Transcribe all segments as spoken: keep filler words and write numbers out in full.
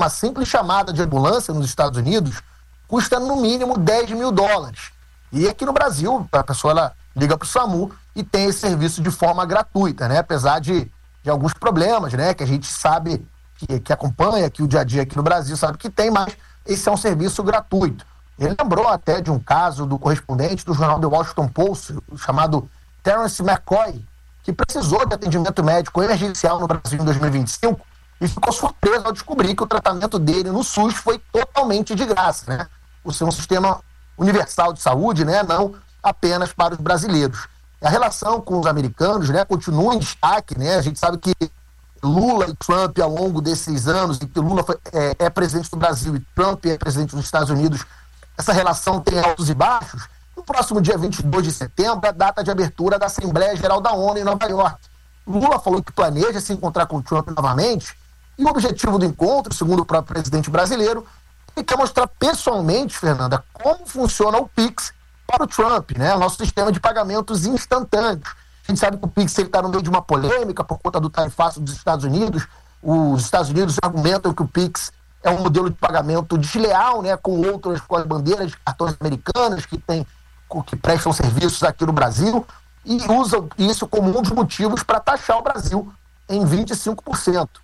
uma simples chamada de ambulância nos Estados Unidos custa no mínimo dez mil dólares. E aqui no Brasil, a pessoa ela liga para o SAMU e tem esse serviço de forma gratuita, né? Apesar de, de alguns problemas, né? Que a gente sabe, que, que acompanha aqui o dia a dia aqui no Brasil, sabe que tem, mas esse é um serviço gratuito. Ele lembrou até de um caso do correspondente do jornal The Washington Post, chamado Terence McCoy, que precisou de atendimento médico emergencial no Brasil em dois mil e vinte e cinco e ficou surpreso ao descobrir que o tratamento dele no SUS foi totalmente de graça, né? Por ser um sistema universal de saúde, né? Não apenas para os brasileiros. A relação com os americanos, né, continua em destaque, né? A gente sabe que Lula e Trump, ao longo desses anos, em que Lula foi, é, é presidente do Brasil e Trump é presidente dos Estados Unidos, essa relação tem altos e baixos. No próximo dia vinte e dois de setembro, é a data de abertura da Assembleia Geral da ONU em Nova York. Lula falou que planeja se encontrar com Trump novamente, e o objetivo do encontro, segundo o próprio presidente brasileiro, ele quer mostrar pessoalmente, Fernanda, como funciona o Pix para o Trump, né? O nosso sistema de pagamentos instantâneos. A gente sabe que o Pix está no meio de uma polêmica por conta do tarifaço dos Estados Unidos. Os Estados Unidos argumentam que o Pix é um modelo de pagamento desleal, né? Com outras, com as bandeiras de cartões americanas que, tem, que prestam serviços aqui no Brasil, e usam isso como um dos motivos para taxar o Brasil em vinte e cinco por cento.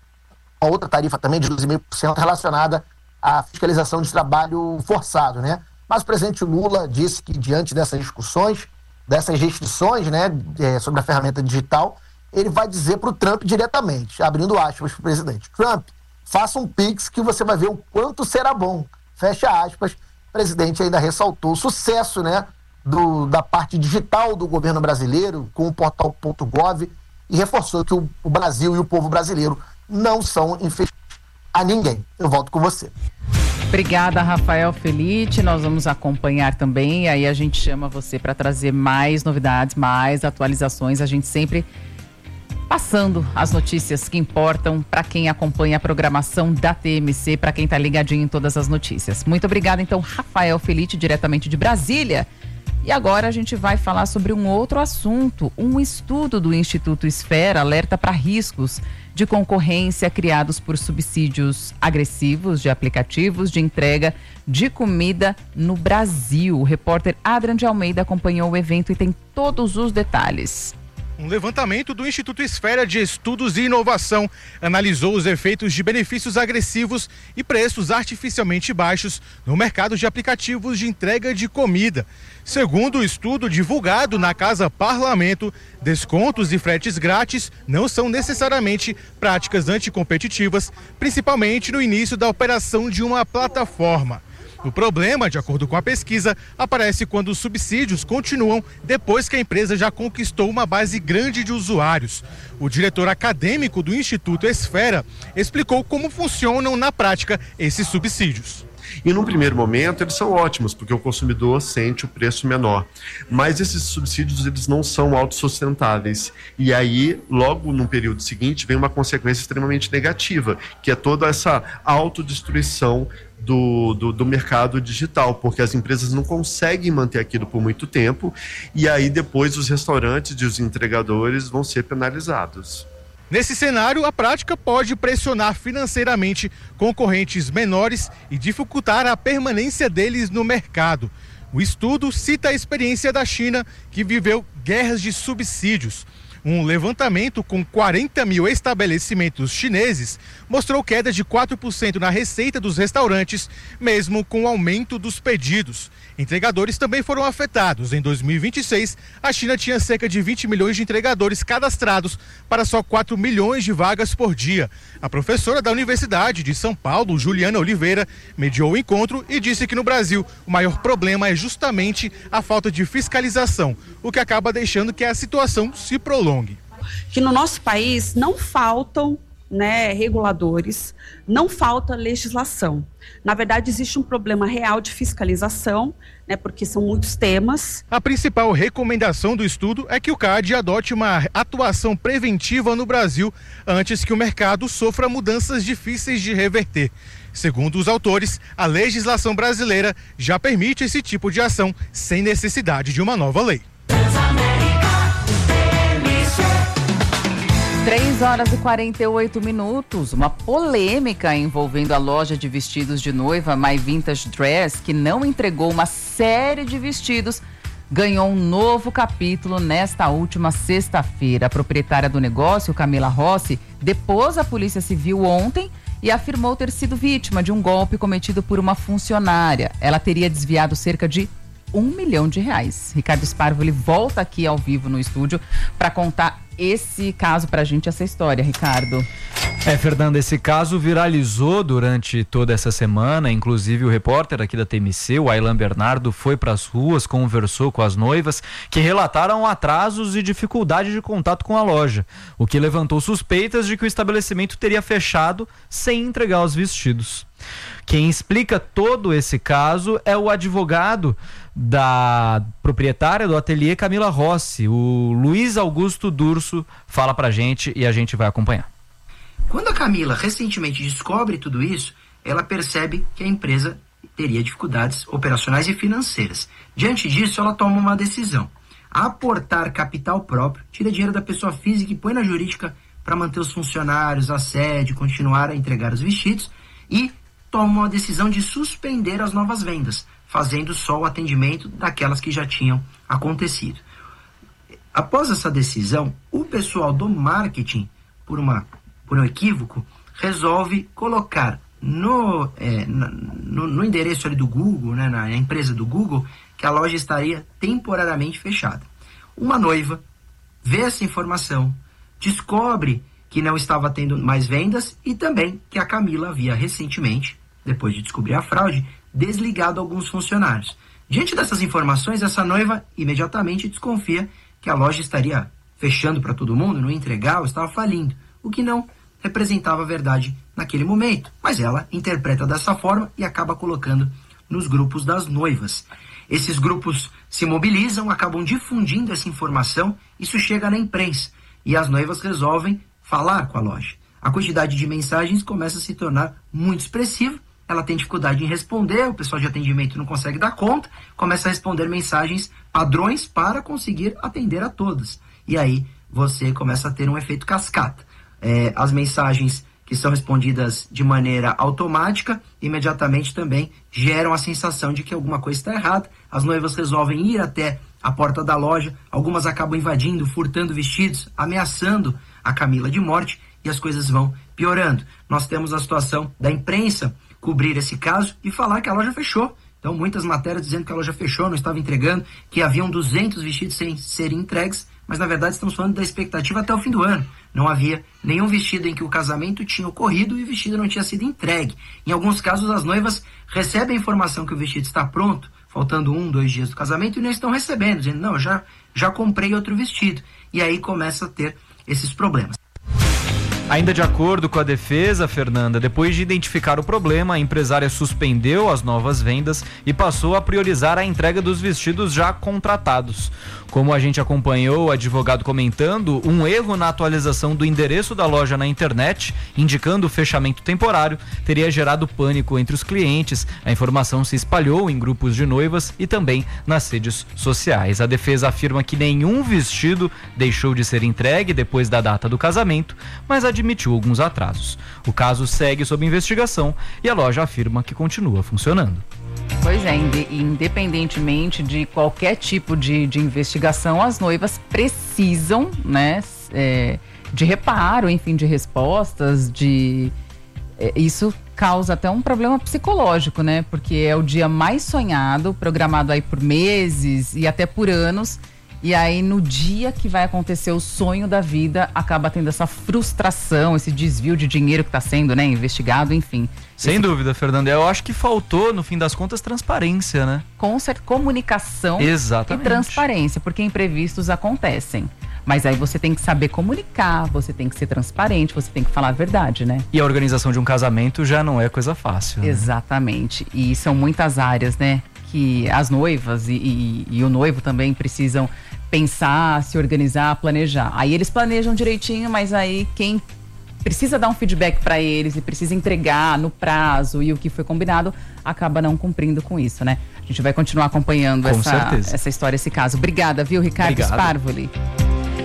A outra tarifa também de doze vírgula cinco por cento relacionada à fiscalização de trabalho forçado, né? Mas o presidente Lula disse que, diante dessas discussões, dessas restrições, né, é, sobre a ferramenta digital, ele vai dizer para o Trump diretamente, abrindo aspas para o presidente: Trump, faça um Pix que você vai ver o quanto será bom. Fecha aspas. O presidente ainda ressaltou o sucesso, né, do, da parte digital do governo brasileiro com o portal ponto gov e reforçou que o, o Brasil e o povo brasileiro não são inferiores a ninguém. Eu volto com você. Obrigada, Rafael Felite. Nós vamos acompanhar também, aí a gente chama você para trazer mais novidades, mais atualizações. A gente sempre passando as notícias que importam para quem acompanha a programação da T M C, para quem está ligadinho em todas as notícias. Muito obrigada, então, Rafael Felite, diretamente de Brasília. E agora a gente vai falar sobre um outro assunto. Um estudo do Instituto Esfera alerta para riscos de concorrência criados por subsídios agressivos de aplicativos de entrega de comida no Brasil. O repórter Adrian de Almeida acompanhou o evento e tem todos os detalhes. Um levantamento do Instituto Esfera de Estudos e Inovação analisou os efeitos de benefícios agressivos e preços artificialmente baixos no mercado de aplicativos de entrega de comida. Segundo o estudo divulgado na Casa Parlamento, descontos e fretes grátis não são necessariamente práticas anticompetitivas, principalmente no início da operação de uma plataforma. O problema, de acordo com a pesquisa, aparece quando os subsídios continuam depois que a empresa já conquistou uma base grande de usuários. O diretor acadêmico do Instituto Esfera explicou como funcionam na prática esses subsídios. E num primeiro momento eles são ótimos, porque o consumidor sente o preço menor. Mas esses subsídios eles não são autossustentáveis. E aí, logo no período seguinte, vem uma consequência extremamente negativa, que é toda essa autodestruição Do, do, do mercado digital, porque as empresas não conseguem manter aquilo por muito tempo, e aí depois os restaurantes e os entregadores vão ser penalizados. Nesse cenário, a prática pode pressionar financeiramente concorrentes menores e dificultar a permanência deles no mercado. O estudo cita a experiência da China, que viveu guerras de subsídios. Um levantamento com quarenta mil estabelecimentos chineses mostrou queda de quatro por cento na receita dos restaurantes, mesmo com o aumento dos pedidos. Entregadores também foram afetados. Em dois mil e vinte e seis, a China tinha cerca de vinte milhões de entregadores cadastrados para só quatro milhões de vagas por dia. A professora da Universidade de São Paulo, Juliana Oliveira, mediou o encontro e disse que no Brasil o maior problema é justamente a falta de fiscalização, o que acaba deixando que a situação se prolongue. Que no nosso país não faltam, né, reguladores, não falta legislação. Na verdade, existe um problema real de fiscalização, né, porque são muitos temas. A principal recomendação do estudo é que o C A D adote uma atuação preventiva no Brasil antes que o mercado sofra mudanças difíceis de reverter. Segundo os autores, a legislação brasileira já permite esse tipo de ação sem necessidade de uma nova lei. três horas e quarenta e oito minutos. Uma polêmica envolvendo a loja de vestidos de noiva My Vintage Dress, que não entregou uma série de vestidos, ganhou um novo capítulo nesta última sexta-feira. A proprietária do negócio, Camila Rossi, depôs à Polícia Civil ontem e afirmou ter sido vítima de um golpe cometido por uma funcionária. Ela teria desviado cerca de um milhão de reais. Ricardo Sparvoli volta aqui ao vivo no estúdio para contar esse caso pra gente, essa história, Ricardo. É, Fernanda, esse caso viralizou durante toda essa semana, inclusive o repórter aqui da T M C, o Aylan Bernardo, foi para as ruas, conversou com as noivas, que relataram atrasos e dificuldade de contato com a loja, o que levantou suspeitas de que o estabelecimento teria fechado sem entregar os vestidos. Quem explica todo esse caso é o advogado da proprietária do ateliê, Camila Rossi. O Luiz Augusto Durso fala pra gente e a gente vai acompanhar. Quando a Camila recentemente descobre tudo isso, ela percebe que a empresa teria dificuldades operacionais e financeiras. Diante disso, ela toma uma decisão: aportar capital próprio, tira dinheiro da pessoa física e põe na jurídica para manter os funcionários, a sede, continuar a entregar os vestidos, e toma uma decisão de suspender as novas vendas, fazendo só o atendimento daquelas que já tinham acontecido. Após essa decisão, o pessoal do marketing, por, uma, por um equívoco, resolve colocar no, é, no, no endereço ali do Google, né, na empresa do Google, que a loja estaria temporariamente fechada. Uma noiva vê essa informação, descobre que não estava tendo mais vendas e também que a Camila havia recentemente, depois de descobrir a fraude, desligado alguns funcionários. Diante dessas informações, essa noiva imediatamente desconfia que a loja estaria fechando para todo mundo, não ia entregar ou estava falindo, o que não representava a verdade naquele momento. Mas ela interpreta dessa forma e acaba colocando nos grupos das noivas. Esses grupos se mobilizam, acabam difundindo essa informação, isso chega na imprensa e as noivas resolvem falar com a loja. A quantidade de mensagens começa a se tornar muito expressiva, ela tem dificuldade em responder, o pessoal de atendimento não consegue dar conta, começa a responder mensagens padrões para conseguir atender a todas. E aí você começa a ter um efeito cascata. É, as mensagens que são respondidas de maneira automática, imediatamente também geram a sensação de que alguma coisa está errada. As noivas resolvem ir até a porta da loja, algumas acabam invadindo, furtando vestidos, ameaçando a Camila de morte, e as coisas vão piorando. Nós temos a situação da imprensa cobrir esse caso e falar que a loja fechou. Então, muitas matérias dizendo que a loja fechou, não estava entregando, que haviam duzentos vestidos sem serem entregues, mas na verdade estamos falando da expectativa até o fim do ano. Não havia nenhum vestido em que o casamento tinha ocorrido e o vestido não tinha sido entregue. Em alguns casos, as noivas recebem a informação que o vestido está pronto, faltando um, dois dias do casamento, e não estão recebendo, dizendo, não, já, já comprei outro vestido. E aí começa a ter esses problemas. Ainda de acordo com a defesa, Fernanda, depois de identificar o problema, a empresária suspendeu as novas vendas e passou a priorizar a entrega dos vestidos já contratados. Como a gente acompanhou o advogado comentando, um erro na atualização do endereço da loja na internet, indicando o fechamento temporário, teria gerado pânico entre os clientes. A informação se espalhou em grupos de noivas e também nas redes sociais. A defesa afirma que nenhum vestido deixou de ser entregue depois da data do casamento, mas admitiu alguns atrasos. O caso segue sob investigação e a loja afirma que continua funcionando. Pois é, independentemente de qualquer tipo de, de investigação, as noivas precisam, né, é, de reparo, enfim, de respostas, de... É, isso causa até um problema psicológico, né, porque é o dia mais sonhado, programado aí por meses e até por anos, e aí no dia que vai acontecer o sonho da vida, acaba tendo essa frustração, esse desvio de dinheiro que está sendo, né, investigado, enfim. Sem esse... dúvida, Fernanda. Eu acho que faltou, no fim das contas, transparência, né? Com certeza, comunicação. Exatamente. E transparência, porque imprevistos acontecem. Mas aí você tem que saber comunicar, você tem que ser transparente, você tem que falar a verdade, né? E a organização de um casamento já não é coisa fácil, né? Exatamente. E são muitas áreas, né, que as noivas e, e, e o noivo também precisam pensar, se organizar, planejar. Aí eles planejam direitinho, mas aí quem precisa dar um feedback para eles e precisa entregar no prazo e o que foi combinado, acaba não cumprindo com isso, né? A gente vai continuar acompanhando essa, essa história, esse caso. Obrigada, viu, Ricardo Sparvoli?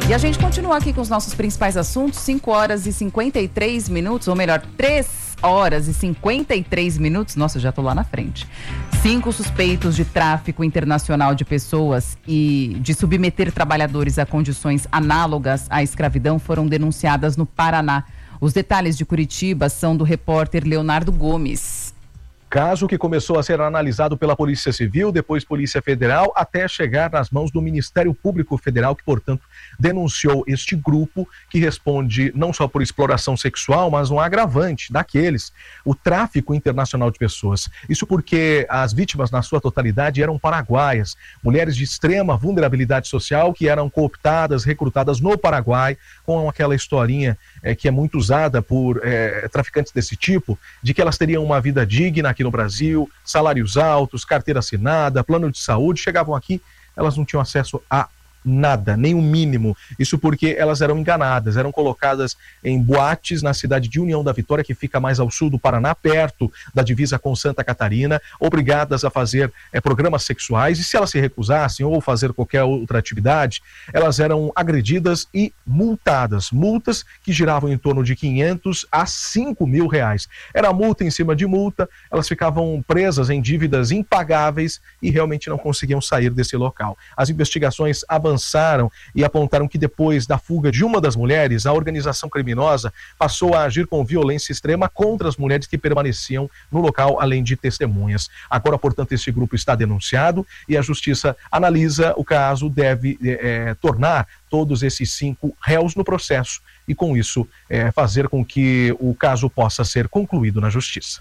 E a gente continua aqui com os nossos principais assuntos, cinco horas e cinquenta e três minutos, ou melhor, três horas e cinquenta e três minutos. Nossa, eu já tô lá na frente. Cinco suspeitos de tráfico internacional de pessoas e de submeter trabalhadores a condições análogas à escravidão foram denunciadas no Paraná. Os detalhes de Curitiba são do repórter Leonardo Gomes. Caso que começou a ser analisado pela Polícia Civil, depois Polícia Federal, até chegar nas mãos do Ministério Público Federal, que, portanto, denunciou este grupo que responde não só por exploração sexual, mas um agravante daqueles, o tráfico internacional de pessoas. Isso porque as vítimas, na sua totalidade, eram paraguaias, mulheres de extrema vulnerabilidade social que eram cooptadas, recrutadas no Paraguai, com aquela historinha é, que é muito usada por é, traficantes desse tipo, de que elas teriam uma vida digna aqui no Brasil, salários altos, carteira assinada, plano de saúde. Chegavam aqui, elas não tinham acesso a nada, nem o mínimo. Isso porque elas eram enganadas, eram colocadas em boates na cidade de União da Vitória, que fica mais ao sul do Paraná, perto da divisa com Santa Catarina, obrigadas a fazer é, programas sexuais, e se elas se recusassem ou fazer qualquer outra atividade, elas eram agredidas e multadas, multas que giravam em torno de quinhentos a cinco mil reais. Era multa em cima de multa, elas ficavam presas em dívidas impagáveis e realmente não conseguiam sair desse local. As investigações avançaram avançaram e apontaram que depois da fuga de uma das mulheres, a organização criminosa passou a agir com violência extrema contra as mulheres que permaneciam no local, além de testemunhas. Agora, portanto, esse grupo está denunciado e a Justiça analisa o caso, deve é, tornar todos esses cinco réus no processo e, com isso, é, fazer com que o caso possa ser concluído na Justiça.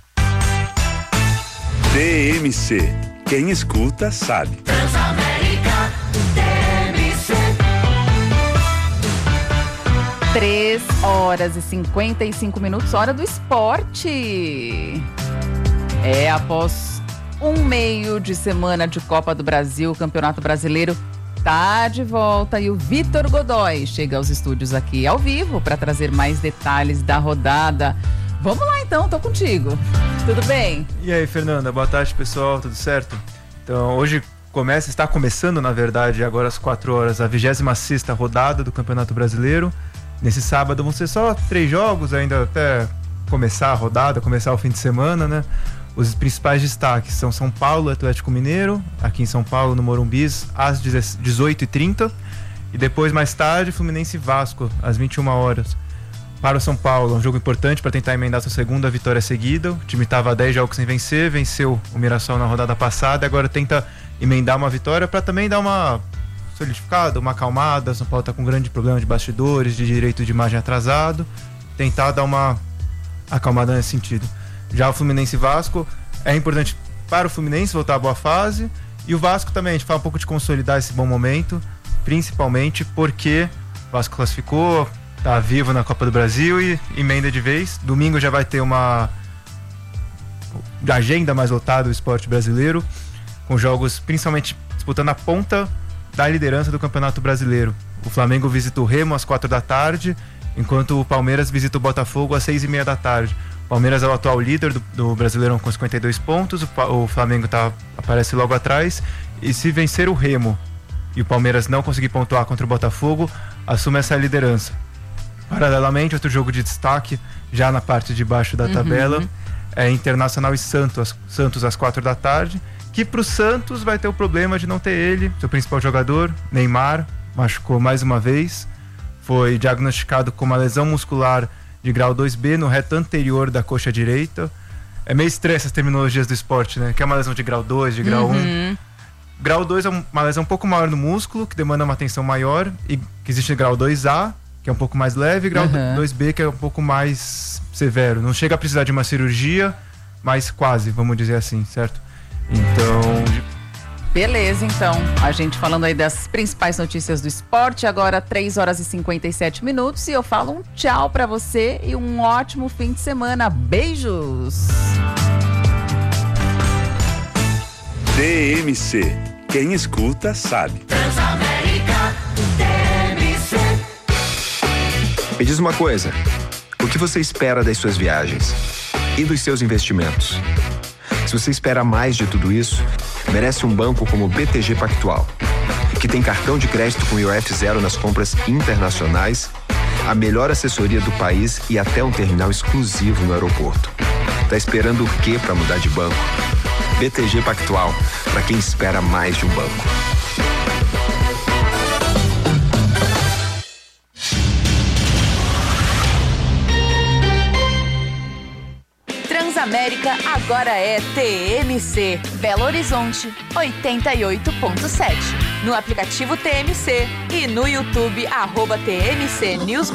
D M C. Quem escuta, sabe. Transamérica. três horas e cinquenta e cinco minutos, hora do esporte. É, após um meio de semana de Copa do Brasil, o Campeonato Brasileiro tá de volta e o Vitor Godoy chega aos estúdios aqui ao vivo para trazer mais detalhes da rodada. Vamos lá então, tô contigo. Tudo bem? E aí, Fernanda, boa tarde, pessoal, tudo certo? Então, hoje começa, está começando, na verdade, agora às quatro horas, a vigésima sexta rodada do Campeonato Brasileiro. Nesse sábado vão ser só três jogos, ainda até começar a rodada, começar o fim de semana, né? Os principais destaques são São Paulo e Atlético Mineiro, aqui em São Paulo, no Morumbi, às dezoito e trinta. E depois, mais tarde, Fluminense e Vasco, às vinte e uma horas. Para o São Paulo, um jogo importante para tentar emendar sua segunda vitória seguida. O time estava a dez jogos sem vencer, venceu o Mirassol na rodada passada e agora tenta emendar uma vitória para também dar uma solidificada, uma acalmada. São Paulo está com um grande problema de bastidores, de direito de imagem atrasado, tentar dar uma acalmada nesse sentido. Já o Fluminense e Vasco, é importante para o Fluminense voltar à boa fase, e o Vasco também, a gente fala um pouco de consolidar esse bom momento, principalmente porque o Vasco classificou, está vivo na Copa do Brasil e emenda de vez. Domingo já vai ter uma agenda mais lotada do esporte brasileiro, com jogos principalmente disputando a ponta da liderança do Campeonato Brasileiro. O Flamengo visita o Remo às quatro da tarde, enquanto o Palmeiras visita o Botafogo às seis e meia da tarde. O Palmeiras é o atual líder do, do Brasileirão com cinquenta e dois pontos, o, o Flamengo tá, aparece logo atrás, e se vencer o Remo e o Palmeiras não conseguir pontuar contra o Botafogo, assume essa liderança. Paralelamente, outro jogo de destaque, já na parte de baixo da tabela, uhum. é Internacional e Santos, Santos às quatro da tarde, que pro Santos vai ter o problema de não ter ele, seu principal jogador, Neymar, machucou mais uma vez, foi diagnosticado com uma lesão muscular de grau dois B no reto anterior da coxa direita. É meio estranho essas terminologias do esporte, né? Que é uma lesão de grau dois, de grau uhum. um. Grau dois é uma lesão um pouco maior no músculo, que demanda uma atenção maior, e que existe grau dois A, que é um pouco mais leve, e grau uhum. dois B, que é um pouco mais severo. Não chega a precisar de uma cirurgia, mas quase, vamos dizer assim, certo? Então... Beleza, então. A gente falando aí das principais notícias do esporte. Agora três horas e cinquenta e sete minutos. E eu falo um tchau pra você e um ótimo fim de semana. Beijos! D M C. Quem escuta, sabe. Transamérica D M C. Me diz uma coisa. O que você espera das suas viagens? E dos seus investimentos? Se você espera mais de tudo isso, merece um banco como o B T G Pactual, que tem cartão de crédito com I O F zero nas compras internacionais, a melhor assessoria do país e até um terminal exclusivo no aeroporto. Tá esperando o quê para mudar de banco? B T G Pactual, para quem espera mais de um banco. Transamérica agora é T M C. Belo Horizonte, oitenta e oito ponto sete. No aplicativo T M C e no YouTube, arroba T M C News